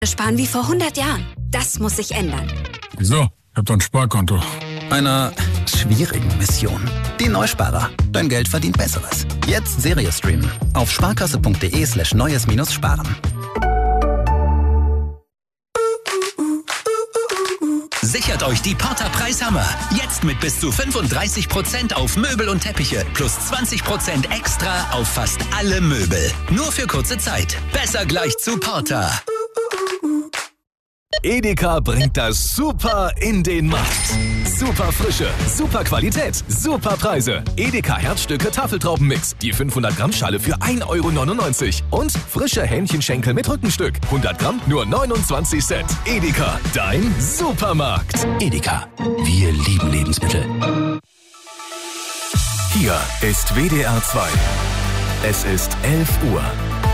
Sparen wie vor 100 Jahren. Das muss sich ändern. Wieso? Ich hab doch ein Sparkonto. Einer schwierigen Mission. Die Neusparer. Dein Geld verdient Besseres. Jetzt Serie streamen. Auf sparkasse.de/neues-sparen. Sichert euch die Porter Preishammer. Jetzt mit bis zu 35% auf Möbel und Teppiche. Plus 20% extra auf fast alle Möbel. Nur für kurze Zeit. Besser gleich zu Porter. Edeka bringt das Super in den Markt. Super Frische, super Qualität, super Preise. Edeka Herzstücke Tafeltraubenmix. Die 500 Gramm Schale für 1,99 €. Und frische Hähnchenschenkel mit Rückenstück. 100 Gramm nur 29 Cent. Edeka, dein Supermarkt. Edeka. Wir lieben Lebensmittel. Hier ist WDR 2. Es ist 11 Uhr.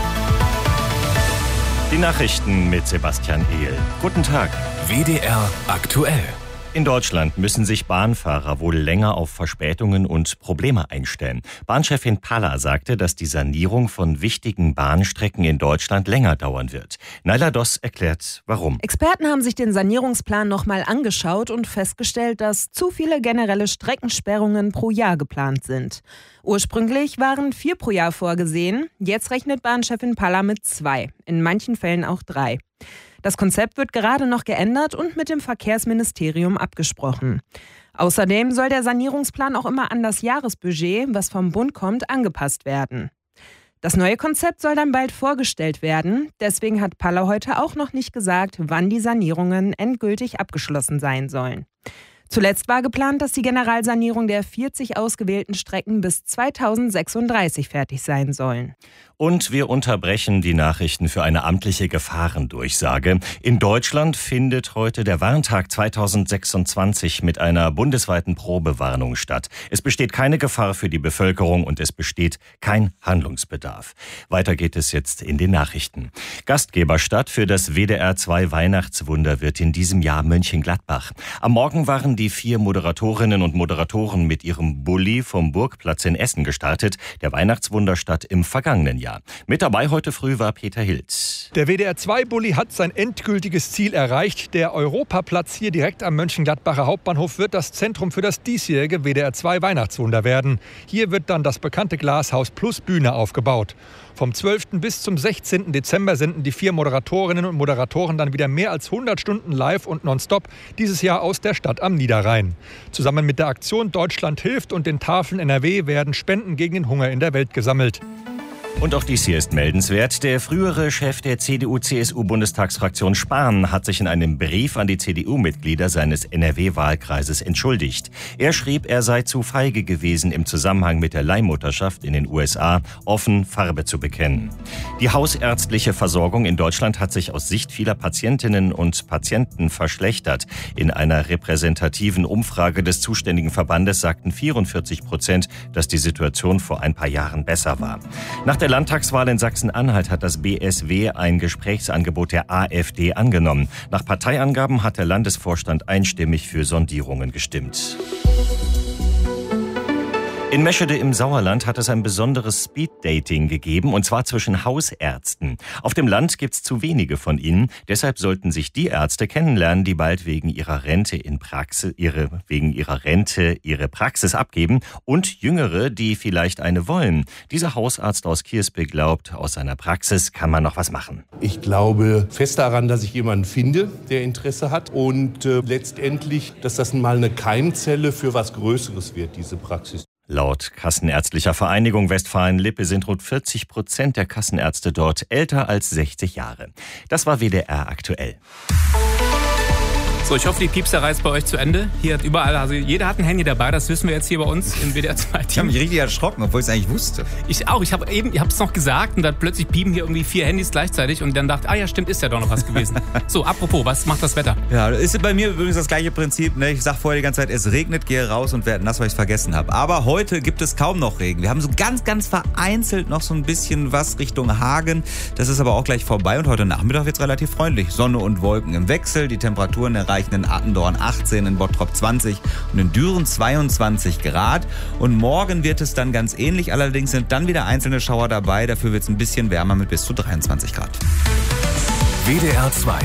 Die Nachrichten mit Sebastian Ehl. Guten Tag. WDR aktuell. In Deutschland müssen sich Bahnfahrer wohl länger auf Verspätungen und Probleme einstellen. Bahnchefin Paller sagte, dass die Sanierung von wichtigen Bahnstrecken in Deutschland länger dauern wird. Naila Doss erklärt, warum. Experten haben sich den Sanierungsplan nochmal angeschaut und festgestellt, dass zu viele generelle Streckensperrungen pro Jahr geplant sind. Ursprünglich waren 4 pro Jahr vorgesehen. Jetzt rechnet Bahnchefin Paller mit 2, in manchen Fällen auch 3. Das Konzept wird gerade noch geändert und mit dem Verkehrsministerium abgesprochen. Außerdem soll der Sanierungsplan auch immer an das Jahresbudget, was vom Bund kommt, angepasst werden. Das neue Konzept soll dann bald vorgestellt werden. Deswegen hat Paller heute auch noch nicht gesagt, wann die Sanierungen endgültig abgeschlossen sein sollen. Zuletzt war geplant, dass die Generalsanierung der 40 ausgewählten Strecken bis 2036 fertig sein sollen. Und wir unterbrechen die Nachrichten für eine amtliche Gefahrendurchsage. In Deutschland findet heute der Warntag 2026 mit einer bundesweiten Probewarnung statt. Es besteht keine Gefahr für die Bevölkerung und es besteht kein Handlungsbedarf. Weiter geht es jetzt in den Nachrichten. Gastgeberstadt für das WDR 2 Weihnachtswunder wird in diesem Jahr Mönchengladbach. Am Morgen waren die 4 Moderatorinnen und Moderatoren mit ihrem Bulli vom Burgplatz in Essen gestartet, der Weihnachtswunderstadt im vergangenen Jahr. Mit dabei heute früh war Peter Hild. Der WDR 2 Bulli hat sein endgültiges Ziel erreicht. Der Europaplatz hier direkt am Mönchengladbacher Hauptbahnhof wird das Zentrum für das diesjährige WDR 2 Weihnachtswunder werden. Hier wird dann das bekannte Glashaus plus Bühne aufgebaut. Vom 12. bis zum 16. Dezember senden die 4 Moderatorinnen und Moderatoren dann wieder mehr als 100 Stunden live und nonstop, dieses Jahr aus der Stadt am Niederrhein. Zusammen mit der Aktion Deutschland hilft und den Tafeln NRW werden Spenden gegen den Hunger in der Welt gesammelt. Und auch dies hier ist meldenswert. Der frühere Chef der CDU-CSU-Bundestagsfraktion Spahn hat sich in einem Brief an die CDU-Mitglieder seines NRW-Wahlkreises entschuldigt. Er schrieb, er sei zu feige gewesen, im Zusammenhang mit der Leihmutterschaft in den USA offen Farbe zu bekennen. Die hausärztliche Versorgung in Deutschland hat sich aus Sicht vieler Patientinnen und Patienten verschlechtert. In einer repräsentativen Umfrage des zuständigen Verbandes sagten 44%, dass die Situation vor ein paar Jahren besser war. Nach der Landtagswahl in Sachsen-Anhalt hat das BSW ein Gesprächsangebot der AfD angenommen. Nach Parteiangaben hat der Landesvorstand einstimmig für Sondierungen gestimmt. In Meschede im Sauerland hat es ein besonderes Speeddating gegeben, und zwar zwischen Hausärzten. Auf dem Land gibt's zu wenige von ihnen. Deshalb sollten sich die Ärzte kennenlernen, die bald wegen ihrer Rente ihre Praxis abgeben, und Jüngere, die vielleicht eine wollen. Dieser Hausarzt aus Kierspe glaubt, aus seiner Praxis kann man noch was machen. Ich glaube fest daran, dass ich jemanden finde, der Interesse hat, und letztendlich, dass das mal eine Keimzelle für was Größeres wird, diese Praxis. Laut Kassenärztlicher Vereinigung Westfalen-Lippe sind rund 40% der Kassenärzte dort älter als 60 Jahre. Das war WDR aktuell. So, ich hoffe, die Piepserei ist bei euch zu Ende. Hier hat überall, also jeder hat ein Handy dabei, das wissen wir jetzt hier bei uns im WDR 2 Team. Ich habe mich richtig erschrocken, obwohl ich es eigentlich wusste. Ich auch, ich habe es noch gesagt und dann plötzlich piepen hier irgendwie 4 Handys gleichzeitig und dann dachte, ja stimmt, ist ja doch noch was gewesen. So, apropos, was macht das Wetter? Ja, ist bei mir übrigens das gleiche Prinzip. Ne? Ich sage vorher die ganze Zeit, es regnet, gehe raus und werde nass, weil ich es vergessen habe. Aber heute gibt es kaum noch Regen. Wir haben so ganz, ganz vereinzelt noch so ein bisschen was Richtung Hagen. Das ist aber auch gleich vorbei und heute Nachmittag wird es relativ freundlich. Sonne und Wolken im Wechsel, die Temperaturen erreichen in Attendorn 18, in Bottrop 20 und in Düren 22 Grad. Und morgen wird es dann ganz ähnlich. Allerdings sind dann wieder einzelne Schauer dabei. Dafür wird es ein bisschen wärmer mit bis zu 23 Grad. WDR 2